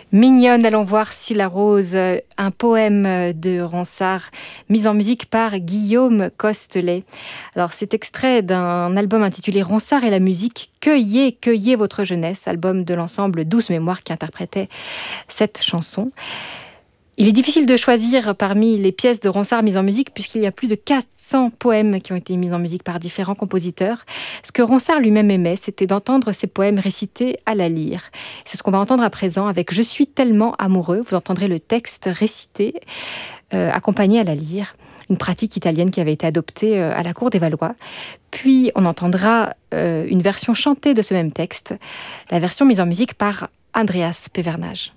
Mignonne, allons voir si la rose, un poème de Ronsard, mis en musique par Guillaume Costelet. Alors, c'est extrait d'un album intitulé Ronsard et la musique, Cueillez, cueillez votre jeunesse, album de l'ensemble Douce Mémoire qui interprétait cette chanson. Il est difficile de choisir parmi les pièces de Ronsard mises en musique puisqu'il y a plus de 400 poèmes qui ont été mis en musique par différents compositeurs. Ce que Ronsard lui-même aimait, c'était d'entendre ses poèmes récités à la lyre. C'est ce qu'on va entendre à présent avec « Je suis tellement amoureux ». Vous entendrez le texte récité, accompagné à la lyre. Une pratique italienne qui avait été adoptée à la cour des Valois. Puis on entendra une version chantée de ce même texte, la version mise en musique par Andreas Pevernage.